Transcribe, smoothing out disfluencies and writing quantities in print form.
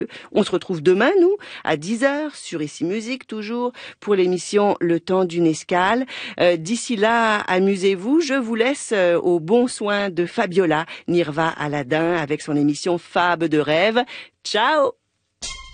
On se retrouve demain, nous, à 10h, sur Ici Musique, toujours, pour l'émission Le Temps d'une escale. D'ici là, amusez-vous. Je vous laisse aux bons soins de Fabiola Nirva Aladin avec son émission Fab de rêve. Ciao!